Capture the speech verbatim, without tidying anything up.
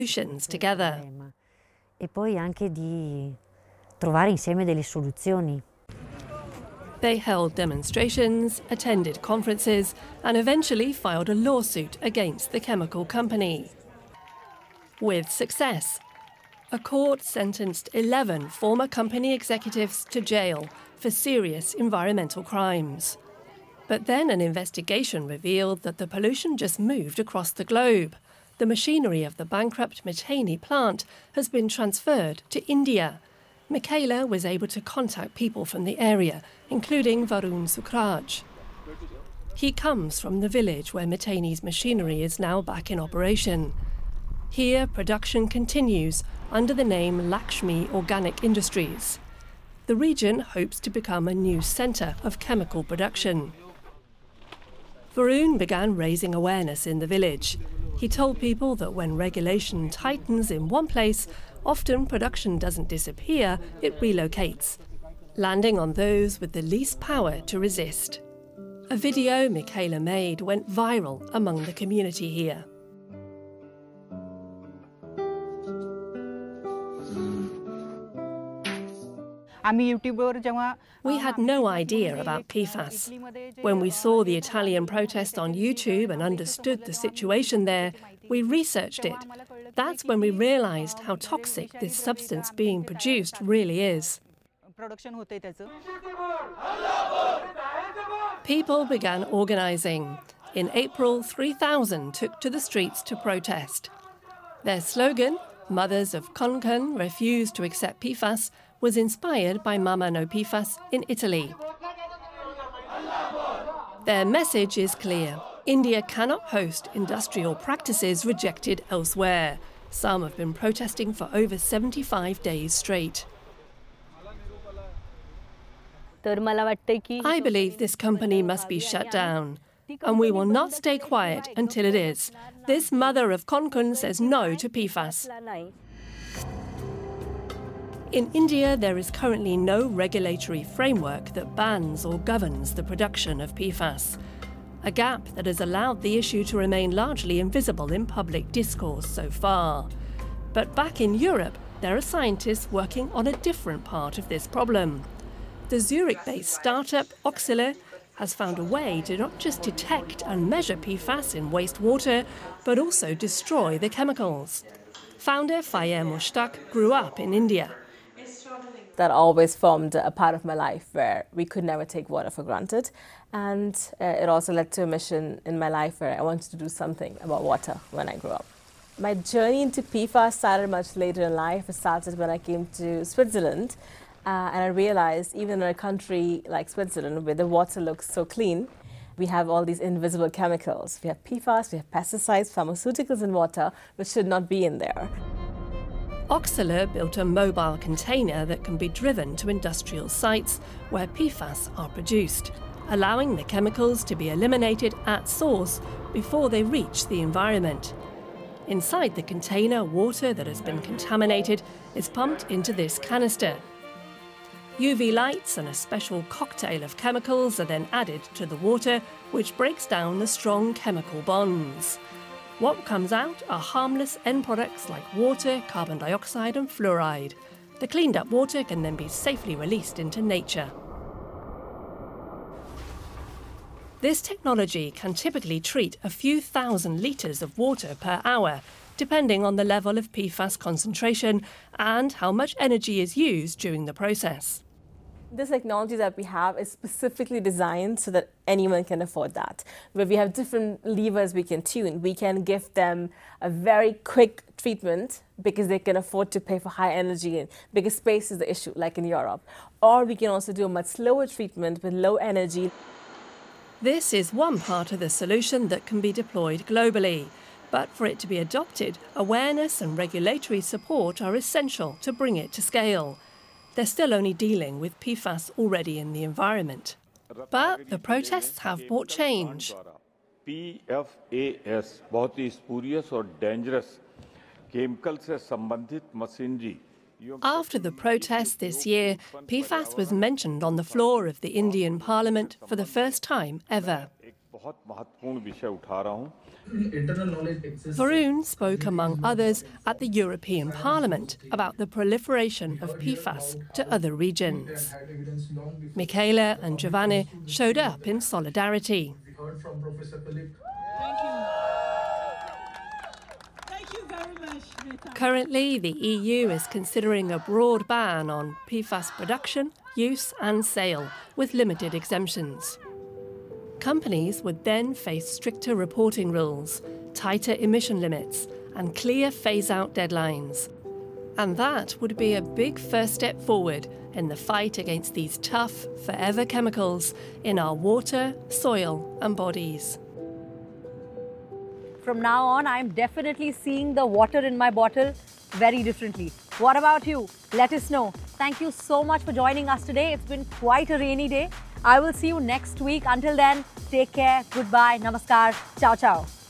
solutions together. E poi anche di trovare insieme delle soluzioni. They held demonstrations, attended conferences, and eventually filed a lawsuit against the chemical company. With success, a court sentenced eleven former company executives to jail for serious environmental crimes. But then an investigation revealed that the pollution just moved across the globe. The machinery of the bankrupt Miteni plant has been transferred to India. Michaela was able to contact people from the area, including Varun Sukraj. He comes from the village where Miteni's machinery is now back in operation. Here, production continues under the name Lakshmi Organic Industries. The region hopes to become a new centre of chemical production. Varun began raising awareness in the village. He told people that when regulation tightens in one place, often production doesn't disappear, it relocates, landing on those with the least power to resist. A video Michaela made went viral among the community here. We had no idea about P FAS. When we saw the Italian protest on YouTube and understood the situation there, we researched it. That's when we realized how toxic this substance being produced really is. People began organizing. In April, three thousand took to the streets to protest. Their slogan, Mothers of Konkan Refuse to Accept P FAS, was inspired by Mama No P FAS in Italy. Their message is clear. India cannot host industrial practices rejected elsewhere. Some have been protesting for over seventy-five days straight. I believe this company must be shut down, and we will not stay quiet until it is. This mother of Konkan says no to P FAS. In India, there is currently no regulatory framework that bans or governs the production of P FAS, a gap that has allowed the issue to remain largely invisible in public discourse so far. But back in Europe, there are scientists working on a different part of this problem. The Zurich-based startup Oxylor has found a way to not just detect and measure P FAS in wastewater, but also destroy the chemicals. Founder Faye Mushtaq grew up in India. That always formed a part of my life where we could never take water for granted. And uh, it also led to a mission in my life where I wanted to do something about water when I grew up. My journey into P FAS started much later in life. It started when I came to Switzerland. Uh, and I realized even in a country like Switzerland, where the water looks so clean, we have all these invisible chemicals. We have P FAS, we have pesticides, pharmaceuticals in water, which should not be in there. Oxylor built a mobile container that can be driven to industrial sites where P FAS are produced, allowing the chemicals to be eliminated at source before they reach the environment. Inside the container, water that has been contaminated is pumped into this canister. U V lights and a special cocktail of chemicals are then added to the water, which breaks down the strong chemical bonds. What comes out are harmless end products like water, carbon dioxide and fluoride. The cleaned up water can then be safely released into nature. This technology can typically treat a few thousand litres of water per hour, depending on the level of P FAS concentration and how much energy is used during the process. This technology that we have is specifically designed so that anyone can afford that. Where we have different levers we can tune. We can give them a very quick treatment because they can afford to pay for high energy and because space is the issue, like in Europe. Or we can also do a much slower treatment with low energy. This is one part of the solution that can be deployed globally. But for it to be adopted, awareness and regulatory support are essential to bring it to scale. They're still only dealing with P FAS already in the environment. But the protests have brought change. P F A S बहुत ही spurious और dangerous chemical से संबंधित machinery. After the protests this year, P FAS was mentioned on the floor of the Indian Parliament for the first time ever. बहुत महत्वपूर्ण विषय उठा रहा हूं। Varun spoke, among others, at the European Parliament about the proliferation of P FAS to other regions. Michaela and Giovanni showed up in solidarity. Currently, the E U is considering a broad ban on P FAS production, use and sale, with limited exemptions. Companies would then face stricter reporting rules, tighter emission limits and clear phase-out deadlines. And that would be a big first step forward in the fight against these tough, forever chemicals in our water, soil and bodies. From now on, I'm definitely seeing the water in my bottle very differently. What about you? Let us know. Thank you so much for joining us today. It's been quite a rainy day. I will see you next week. Until then, take care. Goodbye. Namaskar. Ciao, ciao.